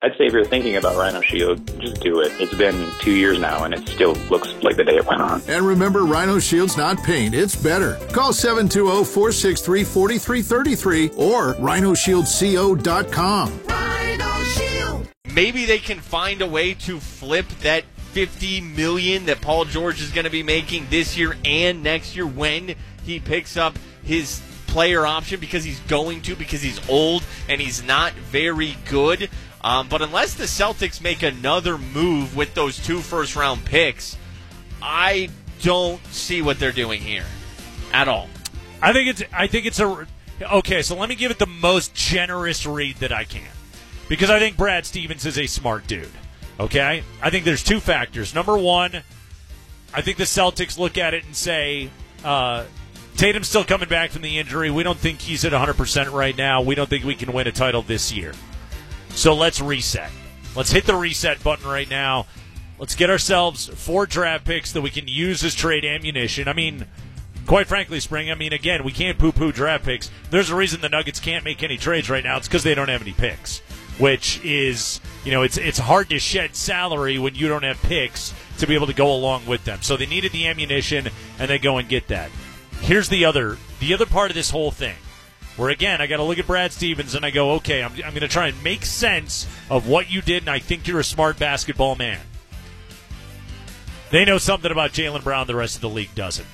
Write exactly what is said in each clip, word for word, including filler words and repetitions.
I'd say if you're thinking about Rhino Shield, just do it. It's been two years now, and it still looks like the day it went on. And remember, Rhino Shield's not paint, it's better. Call seven two zero, four six three, four three three three or rhino shield co dot com. Rhino Shield. Maybe they can find a way to flip that fifty million dollars that Paul George is going to be making this year and next year when he picks up his player option, because he's going to, because he's old and he's not very good. Um, but unless the Celtics make another move with those two first-round picks, I don't see what they're doing here at all. I think it's. I think it's a. Okay, so let me give it the most generous read that I can, because I think Brad Stevens is a smart dude. Okay, I think there's two factors. Number one, I think the Celtics look at it and say, uh, Tatum's still coming back from the injury. We don't think he's at one hundred percent right now. We don't think we can win a title this year. So let's reset. Let's hit the reset button right now. Let's get ourselves four draft picks that we can use as trade ammunition. I mean, quite frankly, Spring, I mean, again, we can't poo-poo draft picks. There's a reason the Nuggets can't make any trades right now. It's because they don't have any picks, which is, you know, it's it's hard to shed salary when you don't have picks to be able to go along with them. So they needed the ammunition, and they go and get that. Here's the other the other part of this whole thing, where, again, I got to look at Brad Stevens and I go, okay, I'm, I'm going to try and make sense of what you did, and I think you're a smart basketball man. They know something about Jaylen Brown the rest of the league doesn't.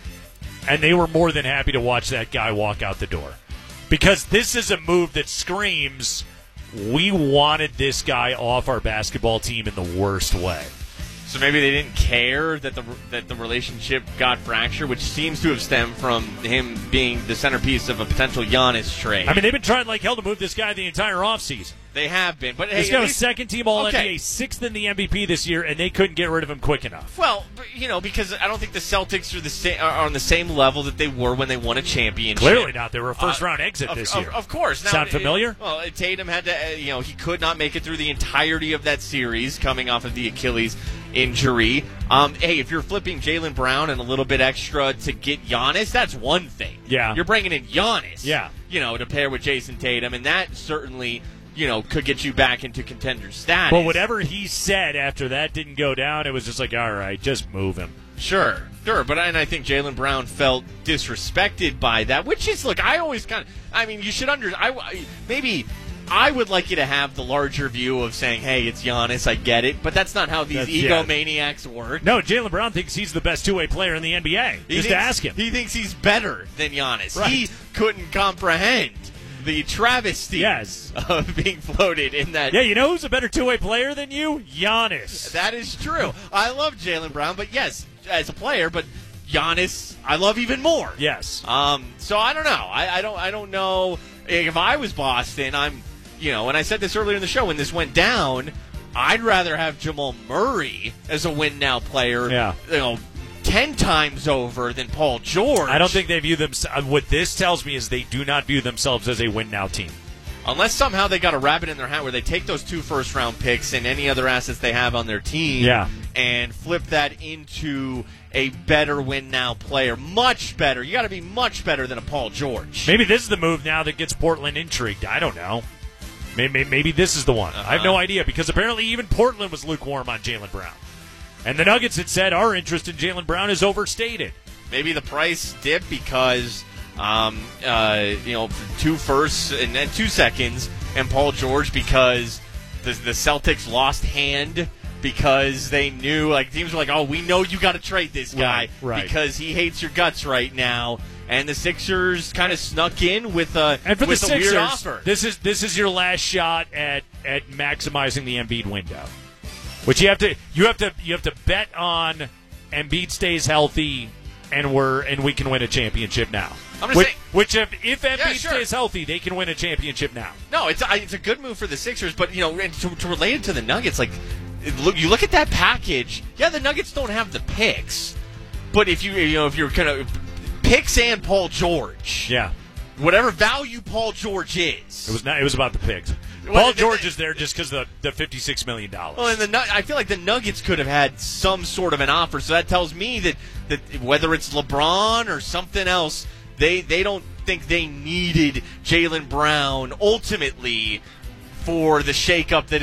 And they were more than happy to watch that guy walk out the door. Because this is a move that screams, we wanted this guy off our basketball team in the worst way. So maybe they didn't care that the that the relationship got fractured, which seems to have stemmed from him being the centerpiece of a potential Giannis trade. I mean, they've been trying like hell to move this guy the entire offseason. They have been, but hey, he's got least, a second-team All N B A, okay. sixth in the M V P this year, and they couldn't get rid of him quick enough. Well, you know, because I don't think the Celtics are the sa- are on the same level that they were when they won a championship. Clearly not. They were a first-round uh, exit of, this of, year. Of course. Now, Sound familiar? It, well, Tatum had to, uh, you know, he could not make it through the entirety of that series, coming off of the Achilles injury. Um, hey, if you're flipping Jaylen Brown and a little bit extra to get Giannis, that's one thing. Yeah. You're bringing in Giannis. Yeah. You know, to pair with Jason Tatum, and that certainly, you know, could get you back into contender status. But whatever he said after that didn't go down, it was just like, all right, just move him. Sure, sure. But and I think Jaylen Brown felt disrespected by that, which is, look, I always kind of, I mean, you should under, I, maybe I would like you to have the larger view of saying, hey, it's Giannis, I get it, but that's not how these That's, yeah. egomaniacs work. No, Jaylen Brown thinks he's the best two-way player in the N B A. He just thinks, ask him. He thinks he's better than Giannis. Right. He couldn't comprehend the travesty yes. of being floated in that. Yeah, you know who's a better two-way player than you? Giannis. That is true. I love Jaylen Brown, but yes, as a player, but Giannis, I love even more. Yes. Um. So I don't know. I, I don't. I don't know if I was Boston. I'm. You know, and I said this earlier in the show when this went down, I'd rather have Jamal Murray as a win now player. Yeah. You know, ten times over than Paul George. I don't think they view them. What this tells me is they do not view themselves as a win now team. Unless somehow they got a rabbit in their hat where they take those two first round picks and any other assets they have on their team, yeah. and flip that into a better win now player. Much better. You got to be much better than a Paul George. Maybe this is the move now that gets Portland intrigued. I don't know. Maybe, maybe this is the one. Uh-huh. I have no idea, because apparently even Portland was lukewarm on Jaylen Brown. And the Nuggets had said our interest in Jaylen Brown is overstated. Maybe the price dipped because, um, uh, you know, two firsts and then two seconds, and Paul George because the, the Celtics lost hand because they knew, like, teams were like, oh, we know you got to trade this guy right, right. because he hates your guts right now. And the Sixers kind of snuck in with a and for with the a Sixers, weird offer. This is this is your last shot at, at maximizing the Embiid window, which you have to you have to you have to bet on Embiid stays healthy, and we're and we can win a championship now. I'm just which, saying, which if if Embiid yeah, sure. stays healthy, they can win a championship now. No, it's a, it's a good move for the Sixers, but you know, to, to relate it to the Nuggets, like look, you look at that package. Yeah, the Nuggets don't have the picks, but if you you know if you're kind of picks and Paul George. Yeah. Whatever value Paul George is. It was not. It was about the picks. Well, Paul the, George the, is there just because the the fifty six million dollars. Well, and the I feel like the Nuggets could have had some sort of an offer. So that tells me that, that whether it's LeBron or something else, they they don't think they needed Jaylen Brown ultimately for the shakeup that